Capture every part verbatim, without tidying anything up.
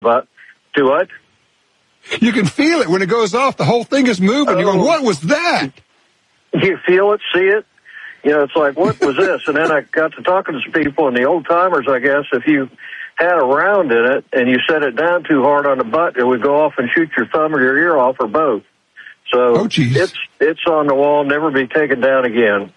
But do what? You can feel it when it goes off. The whole thing is moving. Oh. You're going, what was that? You feel it, see it. You know, it's like, what was this? And then I got to talking to some people, and the old timers, I guess, if you had a round in it and you set it down too hard on the butt, it would go off and shoot your thumb or your ear off or both. So oh, it's it's on the wall, never be taken down again.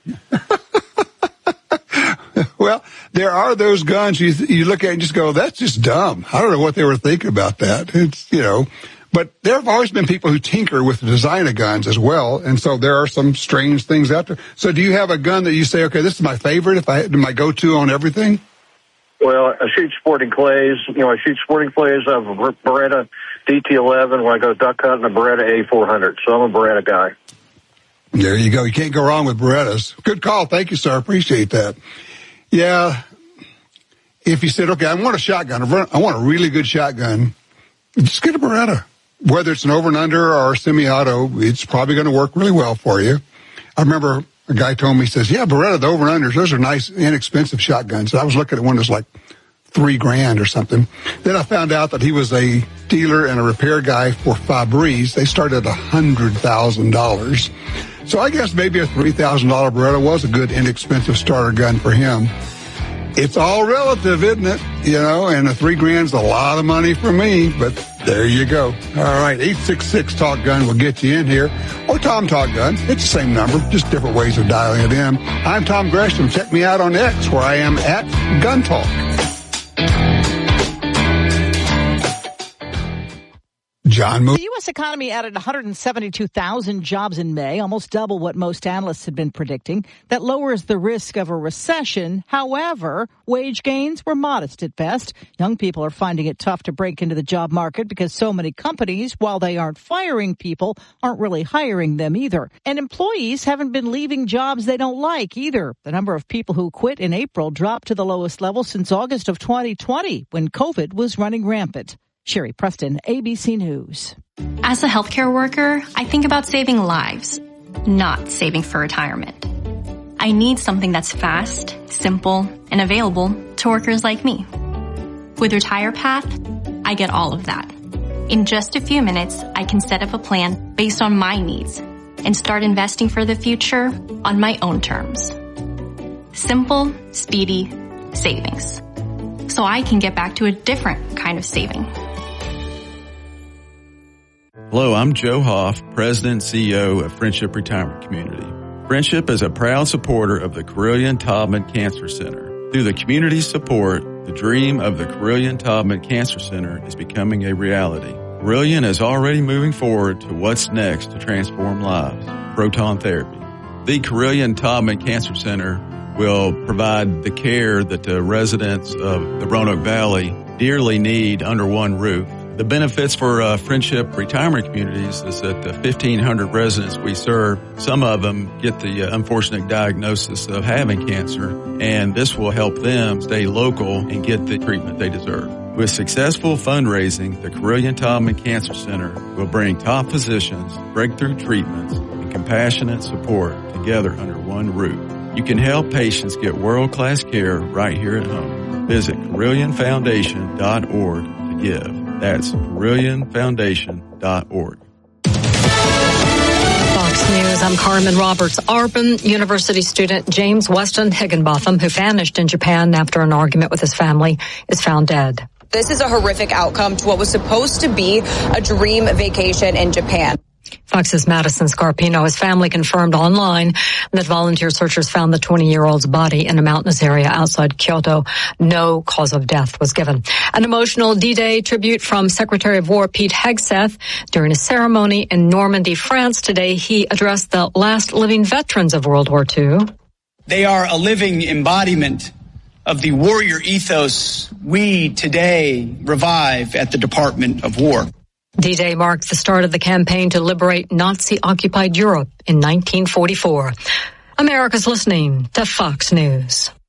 Well, there are those guns you you look at and just go, that's just dumb. I don't know what they were thinking about that. It's, you know, but there have always been people who tinker with the design of guns as well, and so there are some strange things out there. So do you have a gun that you say, okay, this is my favorite, if I my go-to on everything? Well, I shoot sporting clays. You know, I shoot sporting clays. I have a Beretta D T eleven when I go duck hunting, a Beretta A four hundred. So I'm a Beretta guy. There you go. You can't go wrong with Berettas. Good call. Thank you, sir. Appreciate that. Yeah. If you said, okay, I want a shotgun, I want a really good shotgun, just get a Beretta. Whether it's an over and under or a semi-auto, it's probably going to work really well for you. I remember a guy told me, he says, yeah, Beretta, the over and unders, those are nice, inexpensive shotguns. I was looking at one that was like three grand or something. Then I found out that he was a dealer and a repair guy for Fabrice. They started at one hundred thousand dollars. So I guess maybe a three thousand dollars Beretta was a good, inexpensive starter gun for him. It's all relative, isn't it? You know, and a three grand's a lot of money for me, but there you go. All right, eight six six Talk Gun will get you in here. Or Tom Talk Gun. It's the same number, just different ways of dialing it in. I'm Tom Gresham. Check me out on X, where I am at Gun Talk. John Moon. The U S economy added one hundred seventy-two thousand jobs in May, almost double what most analysts had been predicting. That lowers the risk of a recession. However, wage gains were modest at best. Young people are finding it tough to break into the job market because so many companies, while they aren't firing people, aren't really hiring them either. And employees haven't been leaving jobs they don't like either. The number of people who quit in April dropped to the lowest level since August of twenty twenty, when COVID was running rampant. Sherry Preston, A B C News. As a healthcare worker, I think about saving lives, not saving for retirement. I need something that's fast, simple, and available to workers like me. With RetirePath, I get all of that. In just a few minutes, I can set up a plan based on my needs and start investing for the future on my own terms. Simple, speedy savings. So I can get back to a different kind of saving. Hello, I'm Joe Hoff, President and C E O of Friendship Retirement Community. Friendship is a proud supporter of the Carilion-Taubman Cancer Center. Through the community support, the dream of the Carilion-Taubman Cancer Center is becoming a reality. Carilion is already moving forward to what's next to transform lives, proton therapy. The Carilion-Taubman Cancer Center will provide the care that the residents of the Roanoke Valley dearly need under one roof. The benefits for uh, Friendship Retirement Communities is that the fifteen hundred residents we serve, some of them get the uh, unfortunate diagnosis of having cancer, and this will help them stay local and get the treatment they deserve. With successful fundraising, the Carilion-Taubman Cancer Center will bring top physicians, breakthrough treatments, and compassionate support together under one roof. You can help patients get world-class care right here at home. Visit Carilion Foundation dot org to give. That's Carilion Foundation dot org. Fox News, I'm Carmen Roberts. Auburn University student James Weston Higginbotham, who vanished in Japan after an argument with his family, is found dead. This is a horrific outcome to what was supposed to be a dream vacation in Japan. Fox's Madison Scarpino. His family confirmed online that volunteer searchers found the twenty-year-old's body in a mountainous area outside Kyoto. No cause of death was given. An emotional D-Day tribute from Secretary of War Pete Hegseth. During a ceremony in Normandy, France today, he addressed the last living veterans of World War Two. They are a living embodiment of the warrior ethos we today revive at the Department of War. D-Day marked the start of the campaign to liberate Nazi-occupied Europe in nineteen forty-four. America's listening to Fox News.